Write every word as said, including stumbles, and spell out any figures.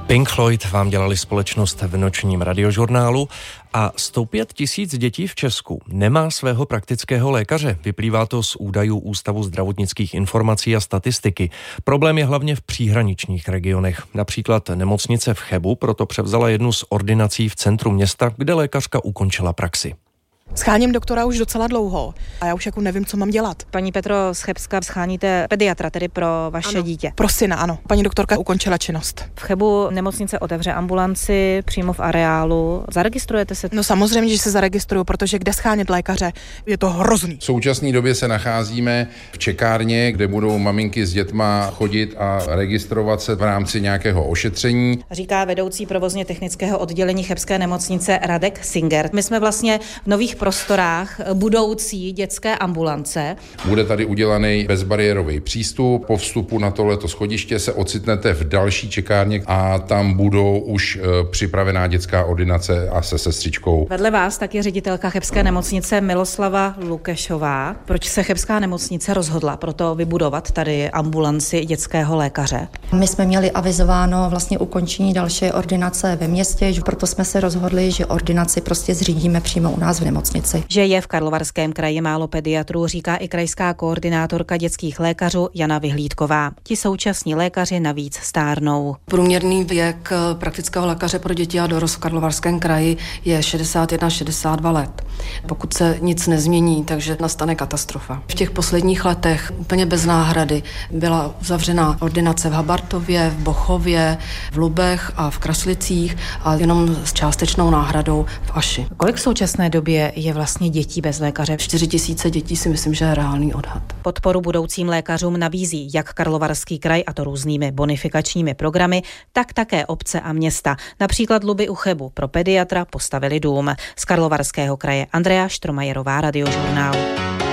Pink Floyd vám dělali společnost v nočním radiožurnálu a sto pět tisíc dětí v Česku nemá svého praktického lékaře. Vyplývá to z údajů Ústavu zdravotnických informací a statistiky. Problém je hlavně v příhraničních regionech. Například nemocnice v Chebu proto převzala jednu z ordinací v centru města, kde lékařka ukončila praxi. Scháním doktora už docela dlouho a já už jako nevím, co mám dělat. Paní Petro z Chebska, scháníte pediatra, tedy pro vaše ano. dítě. Pro syna, ano. Paní doktorka ukončila činnost. V Chebu nemocnice otevře ambulanci přímo v areálu. Zaregistrujete se? No samozřejmě, že se zaregistruju, protože kde schánět lékaře, je to hrozný. V současné době se nacházíme v čekárně, kde budou maminky s dětma chodit a registrovat se v rámci nějakého ošetření. Říká vedoucí provozně technického oddělení chebské nemocnice Radek Singer. My jsme vlastně v nových prostorách budoucí dětské ambulance. Bude tady udělaný bezbariérový přístup. Po vstupu na tohleto schodiště se ocitnete v další čekárně a tam budou už e, připravená dětská ordinace a se sestřičkou. Vedle vás tak je ředitelka chebské nemocnice Miloslava Lukešová. Proč se chebská nemocnice rozhodla proto vybudovat tady ambulanci dětského lékaře? My jsme měli avizováno vlastně ukončení další ordinace ve městě, proto jsme se rozhodli, že ordinaci prostě zřídíme přímo u nás v nemocnici. Že je v Karlovarském kraji málo pediatrů, říká i krajská koordinátorka dětských lékařů Jana Vyhlídková. Ti současní lékaři navíc stárnou. Průměrný věk praktického lékaře pro děti a dorost v Karlovarském kraji je šedesát jedna šedesát dva let. Pokud se nic nezmění, takže nastane katastrofa. V těch posledních letech úplně bez náhrady byla uzavřena ordinace v Habartově, v Bochově, v Lubech a v Kraslicích a jenom s částečnou náhradou v Aši. Kolik v současné době je vlastně dětí bez lékaře? čtyři tisíce dětí si myslím, že je reálný odhad. Podporu budoucím lékařům nabízí jak Karlovarský kraj, a to různými bonifikačními programy, tak také obce a města. Například Luby u Chebu pro pediatra postavili dům. Z Karlovarského kraje Andrea Štromajerová, Radiožurnál.